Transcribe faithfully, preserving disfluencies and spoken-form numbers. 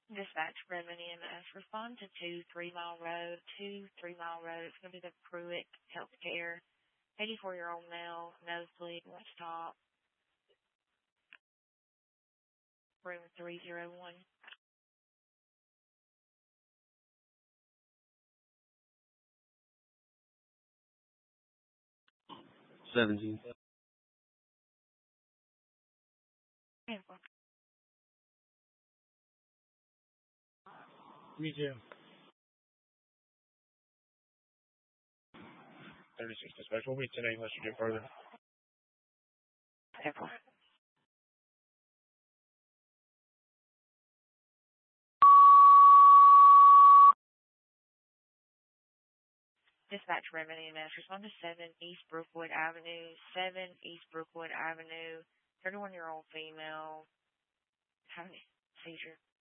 Dispatch Redmond E M S. Respond to two Three Mile Road. two Three Mile Road. It's going to be the Pruitt Healthcare. eighty-four-year-old male, nosebleed, won't stop. Room three oh one. Seventeen. Me too. thirty-six dispatch. We'll be today unless you get further. April. Dispatch Redmond E M S. Respond to seven East Brookwood Avenue. seven East Brookwood Avenue. thirty-one-year-old female having a seizure.